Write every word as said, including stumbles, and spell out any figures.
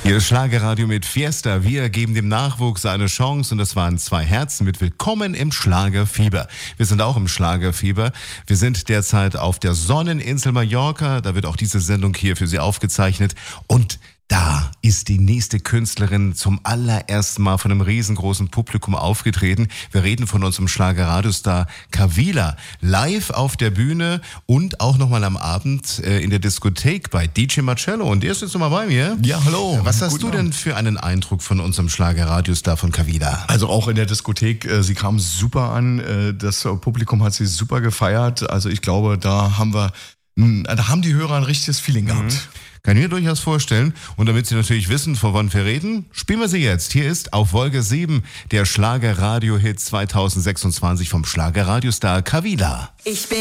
Hier ist Schlagerradio mit Fiesta. Wir geben dem Nachwuchs eine Chance und das waren zwei Herzen mit Willkommen im Schlagerfieber. Wir sind auch im Schlagerfieber. Wir sind derzeit auf der Sonneninsel Mallorca. Da wird auch diese Sendung hier für Sie aufgezeichnet. Und da ist die nächste Künstlerin zum allerersten Mal von einem riesengroßen Publikum aufgetreten. Wir reden von unserem Schlagerradiostar Kavila. Live auf der Bühne und auch nochmal am Abend äh, in der Diskothek bei D J Marcello. Und der ist jetzt nochmal bei mir. Ja, hallo. Was hast Guten du denn für einen Eindruck von unserem Schlagerradiostar von Kavila? Also auch in der Diskothek, äh, sie kam super an. Äh, das Publikum hat sie super gefeiert. Also ich glaube, da haben wir, mh, da haben die Hörer ein richtiges Feeling gehabt. Mhm. Kann ich mir durchaus vorstellen. Und damit Sie natürlich wissen, von wann wir reden, spielen wir sie jetzt. Hier ist auf Wolke sieben der Schlagerradio-Hit zwanzig sechsundzwanzig vom Schlagerradiostar Kavila. Ich bin